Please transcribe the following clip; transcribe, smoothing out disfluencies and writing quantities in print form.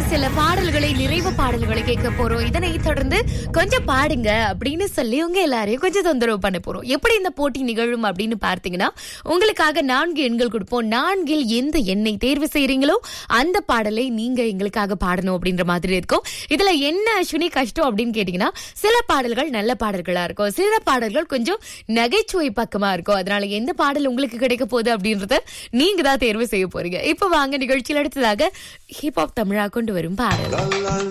சில பாடல்களை, நிறைவு பாடல்களை கேட்க போறோம். இதனை தொடர்ந்து கொஞ்சம் பாடுங்க அப்படின்னு சொல்லி உங்க எல்லாரையும் கொஞ்சம் தொந்தரவு பண்ண போறோம். எப்படி இந்த போட்டி நிகழும் அப்படின்னு பார்த்தீங்கன்னா, உங்களுக்காக 4 எண்கள் கொடுப்போம். 4ல் எந்த எண்ணை தேர்வு செய்றீங்களோ அந்த பாடலை நீங்க எங்களுக்காக பாடணும் அப்படின்ற மாதிரி இருக்கும். இதுல என்ன அஸ்வினி கஷ்டம் அப்படின்னு கேட்டீங்கன்னா, சில பாடல்கள் நல்ல பாடல்களா இருக்கும், சில பாடல்கள் கொஞ்சம் நகைச்சுவை பக்கமா இருக்கும். அதனால எந்த பாடல் உங்களுக்கு கிடைக்க போகுது அப்படின்றத நீங்க தான் தேர்வு செய்ய போறீங்க. இப்ப வாங்க நிகழ்ச்சியில் அடுத்ததாக ஹிப்ஹாப் தமிழா கொண்டு வரும் பாடல்.